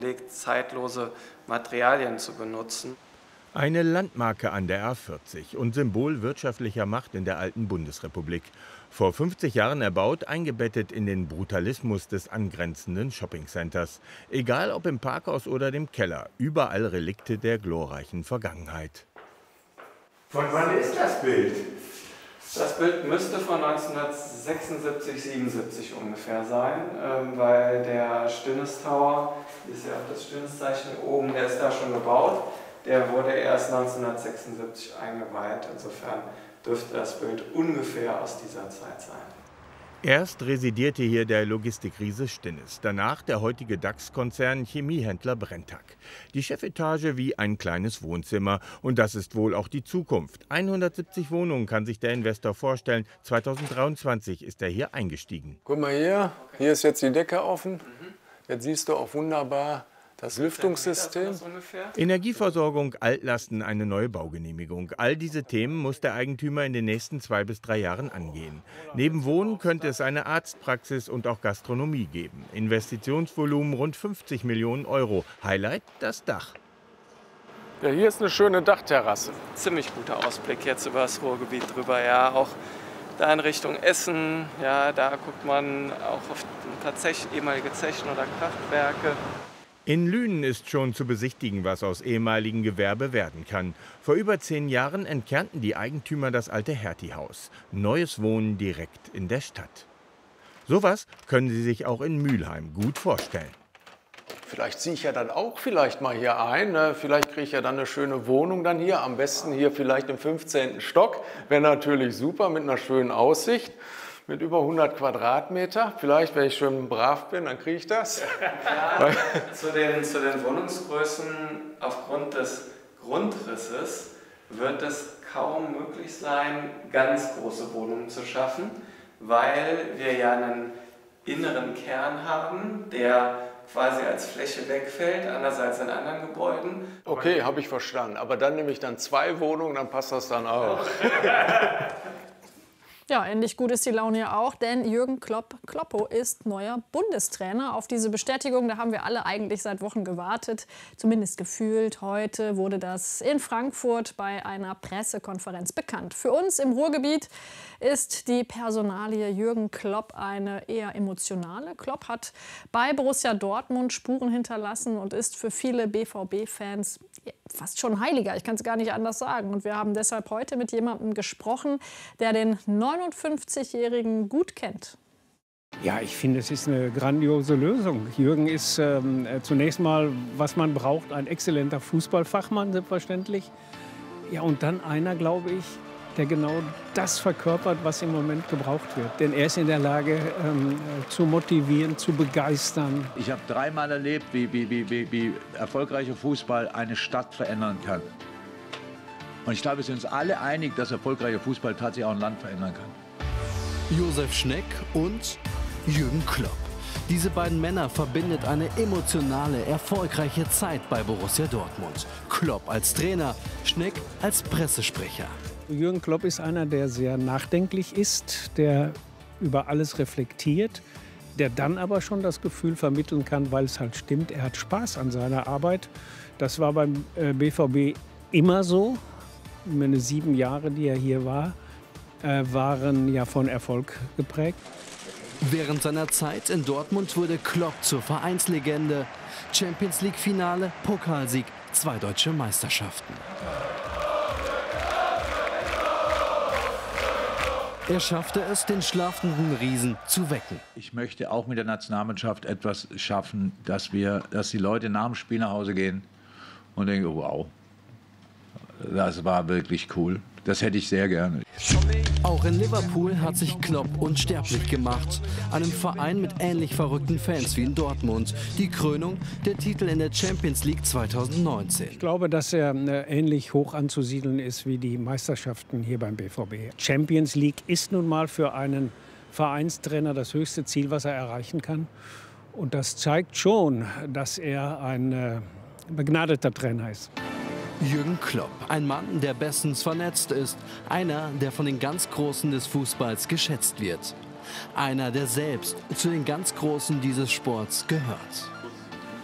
zeitlose Materialien zu benutzen. Eine Landmarke an der A40 und Symbol wirtschaftlicher Macht in der alten Bundesrepublik. Vor 50 Jahren erbaut, eingebettet in den Brutalismus des angrenzenden Shoppingcenters. Egal ob im Parkhaus oder dem Keller, überall Relikte der glorreichen Vergangenheit. Von wann ist das Bild? Das Bild müsste von 1976, 77 ungefähr sein, weil der Stinnes Tower, hier ist ja auch das Stinnes-Zeichen oben, der ist da schon gebaut. Der wurde erst 1976 eingeweiht. Insofern dürfte das Bild ungefähr aus dieser Zeit sein. Erst residierte hier der Logistikriese Stinnes, danach der heutige DAX-Konzern Chemiehändler Brenntag. Die Chefetage wie ein kleines Wohnzimmer. Und das ist wohl auch die Zukunft. 170 Wohnungen kann sich der Investor vorstellen. 2023 ist er hier eingestiegen. Guck mal hier ist jetzt die Decke offen. Jetzt siehst du auch wunderbar das Lüftungssystem. Energieversorgung, Altlasten, eine neue Baugenehmigung. All diese Themen muss der Eigentümer in den nächsten 2 bis 3 Jahren angehen. Neben Wohnen könnte es eine Arztpraxis und auch Gastronomie geben. Investitionsvolumen rund 50 Millionen Euro. Highlight das Dach. Ja, hier ist eine schöne Dachterrasse. Ziemlich guter Ausblick jetzt über das Ruhrgebiet drüber. Ja, auch da in Richtung Essen. Ja, da guckt man auch auf ein paar ehemalige Zechen oder Kraftwerke. In Lünen ist schon zu besichtigen, was aus ehemaligen Gewerbe werden kann. Vor über 10 Jahren entkernten die Eigentümer das alte Hertie-Haus. Neues Wohnen direkt in der Stadt. Sowas können Sie sich auch in Mülheim gut vorstellen. Vielleicht ziehe ich ja dann auch mal hier ein. Ne? Vielleicht kriege ich ja dann eine schöne Wohnung dann hier. Am besten hier vielleicht im 15. Stock. Wäre natürlich super mit einer schönen Aussicht. Mit über 100 Quadratmeter. Vielleicht, wenn ich schön brav bin, dann kriege ich das. Ja, zu den Wohnungsgrößen aufgrund des Grundrisses wird es kaum möglich sein, ganz große Wohnungen zu schaffen, weil wir ja einen inneren Kern haben, der quasi als Fläche wegfällt, andererseits in anderen Gebäuden. Okay, habe ich verstanden. Aber dann nehme ich dann 2 Wohnungen, dann passt das dann auch. Ja, ähnlich gut ist die Laune ja auch, denn Jürgen Kloppo ist neuer Bundestrainer. Auf diese Bestätigung, da haben wir alle eigentlich seit Wochen gewartet, zumindest gefühlt. Heute wurde das in Frankfurt bei einer Pressekonferenz bekannt. Für uns im Ruhrgebiet ist die Personalie Jürgen Klopp eine eher emotionale. Klopp hat bei Borussia Dortmund Spuren hinterlassen und ist für viele BVB-Fans fast schon heiliger. Ich kann es gar nicht anders sagen. Und wir haben deshalb heute mit jemandem gesprochen, der den 59-Jährigen gut kennt. Ja, ich finde, es ist eine grandiose Lösung. Jürgen ist zunächst mal, was man braucht, ein exzellenter Fußballfachmann, selbstverständlich. Ja, und dann einer, glaube ich, der genau das verkörpert, was im Moment gebraucht wird. Denn er ist in der Lage, zu motivieren, zu begeistern. Ich habe 3-mal erlebt, wie erfolgreicher Fußball eine Stadt verändern kann. Und ich glaube, wir sind uns alle einig, dass erfolgreicher Fußball tatsächlich auch ein Land verändern kann. Josef Schneck und Jürgen Klopp. Diese beiden Männer verbindet eine emotionale, erfolgreiche Zeit bei Borussia Dortmund. Klopp als Trainer, Schneck als Pressesprecher. Jürgen Klopp ist einer, der sehr nachdenklich ist, der über alles reflektiert, der dann aber schon das Gefühl vermitteln kann, weil es halt stimmt, er hat Spaß an seiner Arbeit. Das war beim BVB immer so. Meine 7 Jahre, die er hier war, waren ja von Erfolg geprägt. Während seiner Zeit in Dortmund wurde Klopp zur Vereinslegende. Champions League-Finale, Pokalsieg, 2 deutsche Meisterschaften. Er schaffte es, den schlafenden Riesen zu wecken. Ich möchte auch mit der Nationalmannschaft etwas schaffen, dass die Leute nach dem Spiel nach Hause gehen und denken, wow, das war wirklich cool. Das hätte ich sehr gerne. Auch in Liverpool hat sich Klopp unsterblich gemacht. Einem Verein mit ähnlich verrückten Fans wie in Dortmund. Die Krönung, der Titel in der Champions League 2019. Ich glaube, dass er ähnlich hoch anzusiedeln ist wie die Meisterschaften hier beim BVB. Champions League ist nun mal für einen Vereinstrainer das höchste Ziel, was er erreichen kann. Und das zeigt schon, dass er ein begnadeter Trainer ist. Jürgen Klopp, ein Mann, der bestens vernetzt ist. Einer, der von den ganz Großen des Fußballs geschätzt wird. Einer, der selbst zu den ganz Großen dieses Sports gehört.